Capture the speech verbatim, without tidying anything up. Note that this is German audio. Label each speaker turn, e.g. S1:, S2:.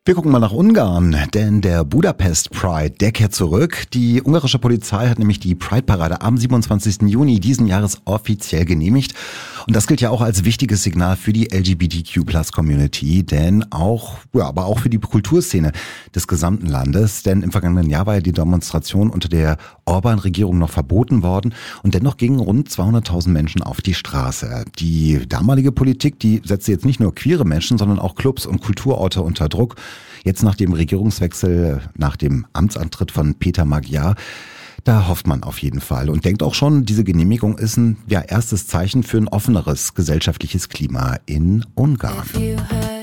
S1: Wir gucken mal nach Ungarn, denn der Budapest Pride, der kehrt zurück. Die ungarische Polizei hat nämlich die Pride-Parade am siebenundzwanzigsten Juni diesen Jahres offiziell genehmigt. Und das gilt ja auch als wichtiges Signal für die L G B T Q Plus Community, denn auch, ja, aber auch für die Kulturszene des gesamten Landes. Denn im vergangenen Jahr war ja die Demonstration unter der Orban-Regierung noch verboten worden und dennoch gingen rund zweihunderttausend Menschen auf die Straße. Die damalige Politik, die setzte jetzt nicht nur queere Menschen, sondern auch Clubs und Kulturorte unter Druck. Jetzt nach dem Regierungswechsel, nach dem Amtsantritt von Peter Magyar, da hofft man auf jeden Fall und denkt auch schon, diese Genehmigung ist ein ja, erstes Zeichen für ein offeneres gesellschaftliches Klima in Ungarn.